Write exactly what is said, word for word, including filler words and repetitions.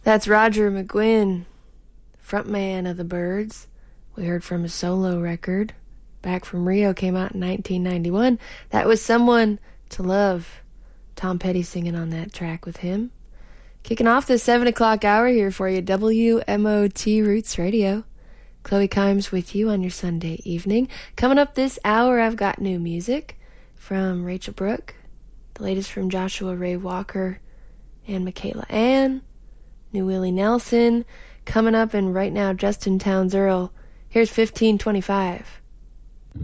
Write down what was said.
That's Roger McGuinn, frontman of the Byrds. We heard from his solo record, Back from Rio, came out in nineteen ninety-one. That was Someone to Love. Tom Petty singing on that track with him. Kicking off the seven o'clock hour here for you, W M O T Roots Radio. Chloe Kimes with you on your Sunday evening. Coming up this hour, I've got new music from Rachel Brooke, the latest from Joshua Ray Walker and Michaela Ann, new Willie Nelson. Coming up, and right now, Justin Townes Earl. Here's fifteen twenty-five.